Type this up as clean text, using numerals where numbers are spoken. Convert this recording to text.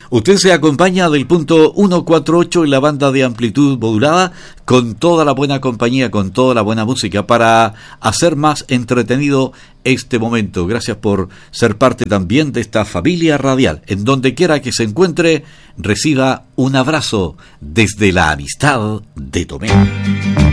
Usted se acompaña del punto 148 en la banda de amplitud modulada con toda la buena compañía, con toda la buena música para hacer más entretenido este momento. Gracias por ser parte también de esta familia radial. En donde quiera que se encuentre, reciba un abrazo desde la amistad de Tomé.